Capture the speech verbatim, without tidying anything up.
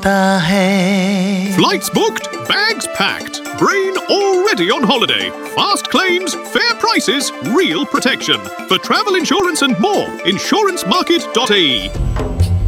होता है। Flights booked, bags packed. Brain already on holiday. Fast claims, fair prices, real protection. For travel insurance and more, insurance market dot a e.